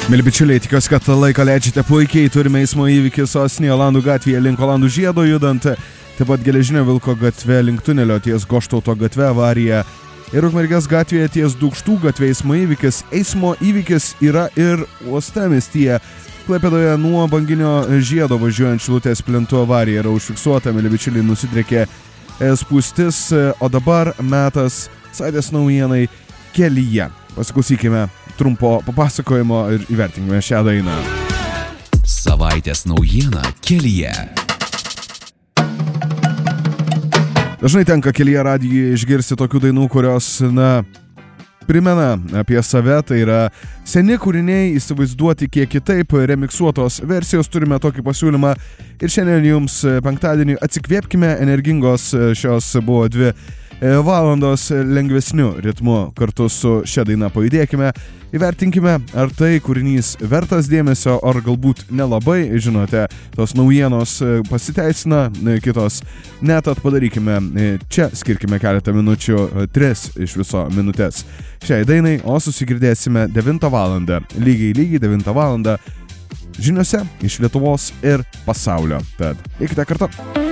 Mėly bičiuliai, tikiuosi, kad laiką leidžiate puikiai. Turime eismo įvykį sostinėje Olandų gatvėje link Olandų žiedo judant. Taip pat Geležinio Vilko gatve link tunelio ties Goštauto gatve avarija. Ir Ukmergės gatvėje ties Dūkštų gatve eismo įvykis. Eismo įvykis yra ir uostamiestyje. Klaipėdoje nuo Banginio žiedo važiuojant Šilutės plentu avarija yra užfiksuota. Mėly bičiuliai, nusidriekė spūstis, o dabar metas savaitės naujienai kelyje. Pasiklausykime trumpo papasakojimo ir įvertinkime šią dainą. Savaitės naujiena kelyje. Dažnai tenka kelyje radijoje išgirsti tokių dainų, kurios, primena apie save. Tai yra seni kūriniai įsivaizduoti kiek kitaip, remiksuotos versijos. Turime tokį pasiūlymą ir šiandien jums penktadienį atsikvėpkime. Energingos šios buvo 2 valandos lengvesniu ritmu. Kartu su šia daina pajudėkime, įvertinkime, ar tai kūrinys vertas dėmesio, ar galbūt nelabai. Žinote, tos naujienos pasiteisina, kitos ne, tad padarykime čia, skirkime keletą minučių, 3 iš viso minutės šiai dainai, o susigirdėsime 9 valandą, lygiai 9 valandą žiniose iš Lietuvos ir pasaulio. Tad eikite kartu.